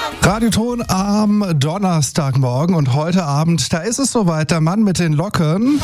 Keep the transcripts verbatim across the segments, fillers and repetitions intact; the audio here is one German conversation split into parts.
Radioton am Donnerstagmorgen und heute Abend, da ist es soweit, der Mann mit den Locken.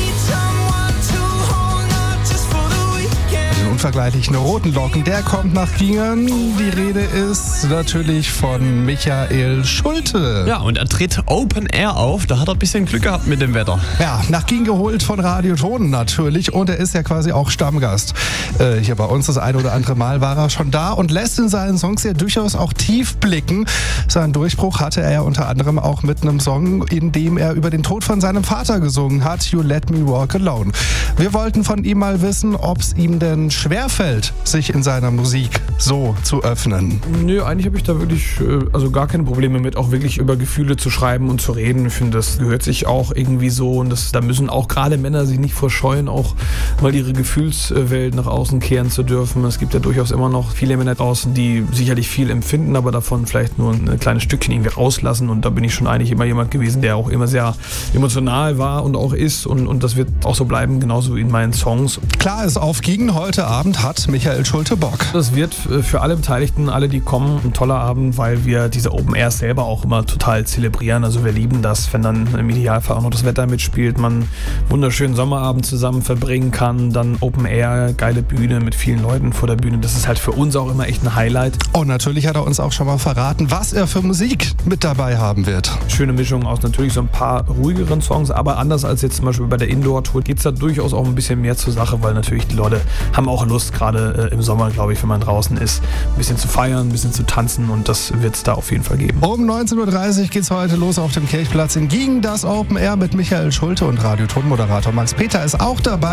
Den unvergleichlichen roten Locken, der kommt nach Gingen. Die Rede ist natürlich von Michael Schulte. Ja, und er tritt Open Air auf. Da hat er ein bisschen Glück gehabt mit dem Wetter. Ja, nach Gingen geholt von Radioton natürlich. Und er ist ja quasi auch Stammgast. Äh, hier bei uns das ein oder andere Mal war er schon da und lässt in seinen Songs ja durchaus auch tief blicken. Seinen Durchbruch hatte er ja unter anderem auch mit einem Song, in dem er über den Tod von seinem Vater gesungen hat, You Let Me Walk Alone. Wir wollten von ihm mal wissen, ob es ihm denn schwerfällt, sich in seiner Musik so zu öffnen. Nö, eigentlich habe ich da wirklich also gar keine Probleme mit, auch wirklich über Gefühle zu schreiben und zu reden. Ich finde, das gehört sich auch irgendwie so und das, da müssen auch gerade Männer sich nicht vorscheuen, auch mal ihre Gefühlswelt nach außen kehren zu dürfen. Es gibt ja durchaus immer noch viele Männer draußen, die sicherlich viel empfinden, aber davon vielleicht nur ein kleines Stückchen irgendwie rauslassen und da bin ich schon eigentlich immer jemand gewesen, der auch immer sehr emotional war und auch ist und, und das wird auch so bleiben, genauso in meinen Songs. Klar ist auf Gingen, heute Abend hat Michael Schulte Bock. Das wird für alle Beteiligten, alle die kommen, ein toller Abend, weil wir diese Open Airs selber auch immer total zelebrieren. Also wir lieben das, wenn dann im Idealfall auch noch das Wetter mitspielt, man einen wunderschönen Sommerabend zusammen verbringen kann, dann Open Air, geile Bühne mit vielen Leuten vor der Bühne. Das ist halt für uns auch immer echt ein Highlight. Und natürlich hat er uns auch schon mal verraten, was er für Musik mit dabei haben wird. Schöne Mischung aus natürlich so ein paar ruhigeren Songs, aber anders als jetzt zum Beispiel bei der Indoor-Tour geht es da durchaus auch ein bisschen mehr zur Sache, weil natürlich die Leute haben auch Lust, gerade äh, im Sommer, glaube ich, wenn man draußen ist, ein bisschen zu feiern, ein bisschen zu tanzen und das wird es da auf jeden Fall geben. Um neunzehn Uhr dreißig geht es heute los auf dem Kirchplatz in Gingen, das Open Air mit Michael Schulte und Radioton-Moderator Max Peter ist auch dabei.